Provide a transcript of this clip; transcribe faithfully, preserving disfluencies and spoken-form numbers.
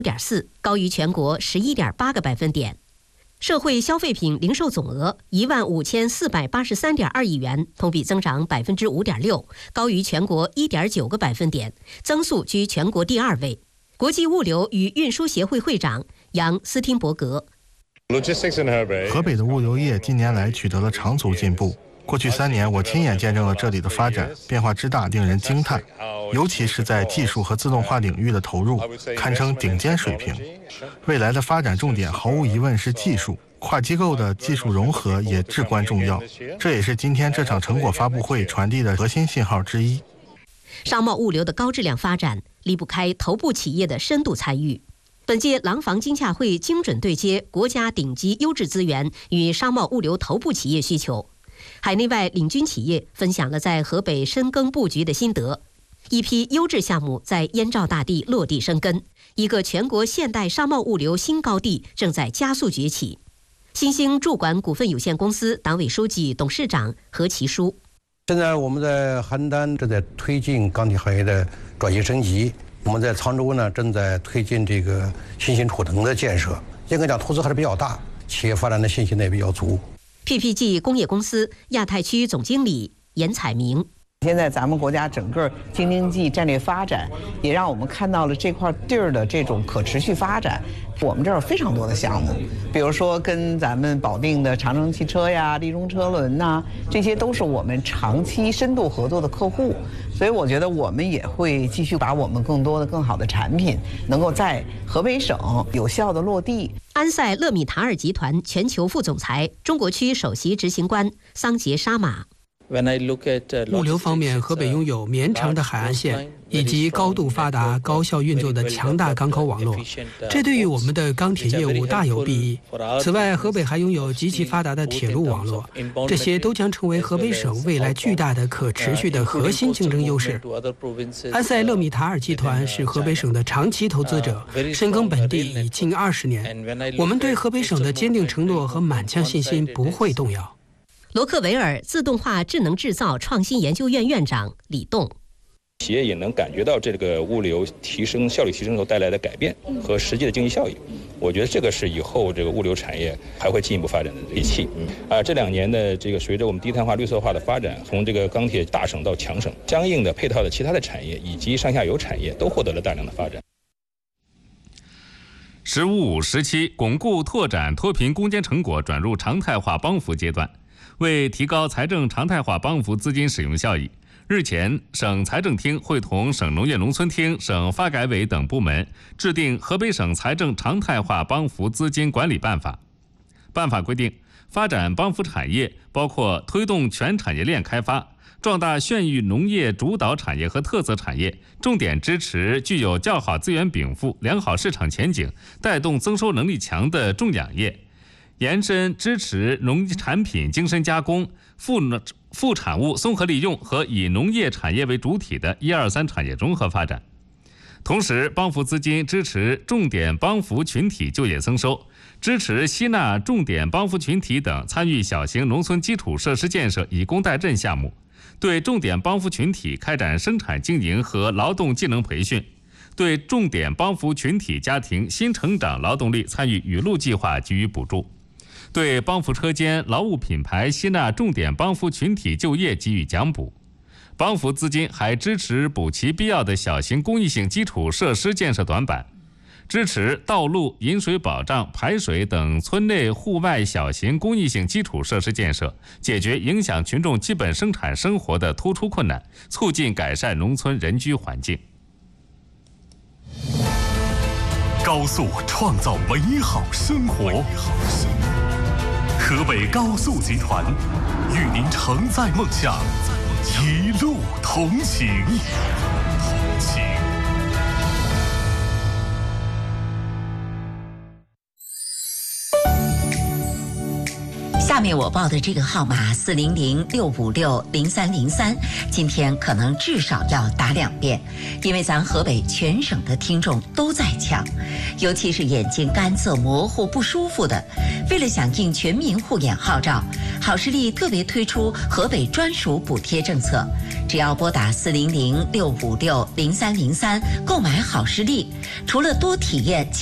点四，高于全国十一点八个百分点。社会消费品零售总额一万五千四百八十三点二亿元，同比增长百分之五点六，高于全国一点九个百分点，增速居全国第二位。国际物流与运输协会会长杨斯汀伯格。 河北的物流业近年来取得了长足进步。过去三年，我亲眼见证了这里的发展，变化之大令人惊叹，尤其是在技术和自动化领域的投入，堪称顶尖水平。未来的发展重点毫无疑问是技术，跨机构的技术融合也至关重要，这也是今天这场成果发布会传递的核心信号之一。 商贸物流的高质量发展离不开头部企业的深度参与。本届廊坊经洽会精准对接国家顶级优质资源与商贸物流头部企业需求，海内外领军企业分享了在河北深耕布局的心得，一批优质项目在燕赵大地落地生根，一个全国现代商贸物流新高地正在加速崛起。新兴驻管股份有限公司党委书记、董事长何其书： 现在我们在邯郸正在推进钢铁行业的转型升级，我们在沧州呢正在推进这个新型储能的建设，应该讲投资还是比较大，企业发展的信心呢也比较足。 P P G 工业公司亚太区总经理严彩明： 现在咱们国家整个京津冀战略发展，也让我们看到了这块地儿的这种可持续发展。我们这儿有非常多的项目，比如说跟咱们保定的长城汽车呀、立中车轮呐，这些都是我们长期深度合作的客户。所以我觉得我们也会继续把我们更多的、更好的产品，能够在河北省有效的落地。 安塞勒米塔尔集团全球副总裁、中国区首席执行官桑杰沙马： 物流方面，河北拥有绵长的海岸线以及高度发达、高效运作的强大港口网络，这对于我们的钢铁业务大有裨益。此外，河北还拥有极其发达的铁路网络，这些都将成为河北省未来巨大的可持续的核心竞争优势。安塞勒米塔尔集团是河北省的长期投资者，深耕本地已近二十年。我们对河北省的坚定承诺和满腔信心不会动摇。 罗克维尔自动化智能制造创新研究院院长李栋： 企业也能感觉到这个物流提升效率提升所带来的改变和实际的经济效益。我觉得这个是以后这个物流产业还会进一步发展的利器。啊，这两年的这个随着我们低碳化、绿色化的发展，从这个钢铁大省到强省，相应的配套的其他的产业以及上下游产业都获得了大量的发展。 “十五五”时期，巩固拓展脱贫攻坚成果转入常态化帮扶阶段。为提高财政常态化帮扶资金使用效益，日前，省财政厅会同省农业农村厅、省发改委等部门制定《河北省财政常态化帮扶资金管理办法》。办法规定，发展帮扶产业包括推动全产业链开发，壮大县域农业主导产业和特色产业，重点支持具有较好资源禀赋、良好市场前景、带动增收能力强的重养业。延伸支持农产品精深加工、副副产物综合利用和以农业产业为主体的一二三产业融合发展。同时，帮扶资金支持重点帮扶群体就业增收，支持吸纳重点帮扶群体等参与小型农村基础设施建设以工代赈项目，对重点帮扶群体开展生产经营和劳动技能培训，对重点帮扶群体家庭新成长劳动力参与雨露计划给予补助。对帮扶车间、劳务品牌吸纳重点帮扶群体就业给予奖补。帮扶资金还支持补齐必要的小型公益性基础设施建设短板，支持道路、饮水保障、排水等村内户外小型公益性基础设施建设，解决影响群众基本生产生活的突出困难，促进改善农村人居环境。 高速创造美好生活。河北高速集团与您承载梦想，一路同行。同行。 下面我报的这个号码四零零六五六零三零三，今天可能至少要打两遍，因为咱河北全省的听众都在抢。 尤其是眼睛干涩、模糊、不舒服的。为了响应全民护眼号召，好视力特别推出河北专属补贴政策，只要拨打四零零六五六零三零三购买好视力，除了多体验